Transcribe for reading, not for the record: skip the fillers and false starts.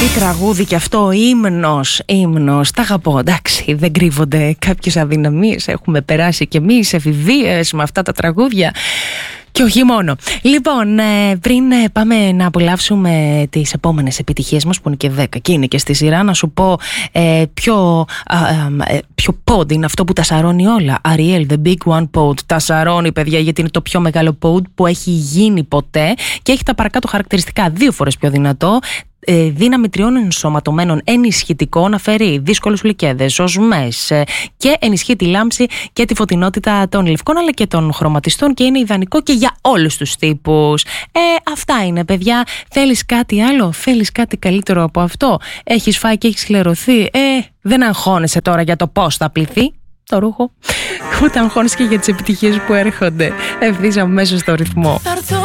τραγούδι κι αυτό, ύμνος, τα αγαπώ, εντάξει, δεν κρύβονται κάποιες αδυναμίες, έχουμε περάσει κι εμείς εφηβείες με αυτά τα τραγούδια. Και όχι μόνο. Λοιπόν, πριν πάμε να απολαύσουμε τις επόμενες επιτυχίες μας, που είναι και 10 και είναι και στη σειρά, να σου πω ποιο pod είναι αυτό που τα σαρώνει όλα. Ariel, the big one pod. Τα σαρώνει, παιδιά, γιατί είναι το πιο μεγάλο pod που έχει γίνει ποτέ και έχει τα παρακάτω χαρακτηριστικά 2 φορές πιο δυνατό. Δύναμη 3 ενσωματωμένων ενισχυτικών, αφαιρεί δύσκολους λυκέδες, οσμές και ενισχύει τη λάμψη και τη φωτεινότητα των λευκών αλλά και των χρωματιστών και είναι ιδανικό και για όλους τους τύπους. Αυτά είναι, παιδιά. Θέλεις κάτι άλλο? Θέλεις κάτι καλύτερο από αυτό? Έχεις φάει και έχεις χλερωθεί? Δεν αγχώνεσαι τώρα για το πώς θα πληθεί το ρούχο, ούτε αγχώνεσαι και για τις επιτυχίες που έρχονται ευθύς αμέσως στο ρυθμό.